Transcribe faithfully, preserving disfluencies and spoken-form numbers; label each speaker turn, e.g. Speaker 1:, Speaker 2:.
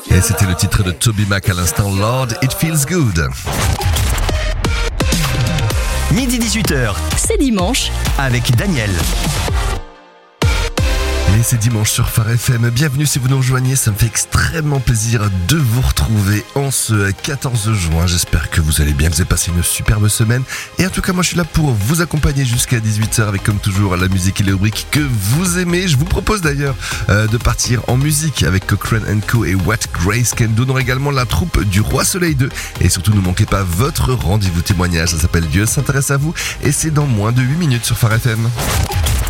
Speaker 1: Et c'était le titre de Toby Mac à l'instant, Lord, It Feels Good.
Speaker 2: Midi dix-huit heures,
Speaker 3: C'est dimanche.
Speaker 2: avec Daniel.
Speaker 1: Et c'est dimanche sur Phare F M. Bienvenue si vous nous rejoignez. Ça me fait extrêmement plaisir de vous retrouver en ce quatorze juin. J'espère que vous allez bien, que vous avez passé une superbe semaine. Et en tout cas, moi, je suis là pour vous accompagner jusqu'à dix-huit heures avec, comme toujours, la musique et les rubriques que vous aimez. Je vous propose d'ailleurs euh, de partir en musique avec Cochrane and Co et What Grace Can Do. On aura également la troupe du Roi Soleil deux. Et surtout, ne manquez pas votre rendez-vous témoignage. Ça s'appelle Dieu s'intéresse à vous. Et c'est dans moins de huit minutes sur Phare F M.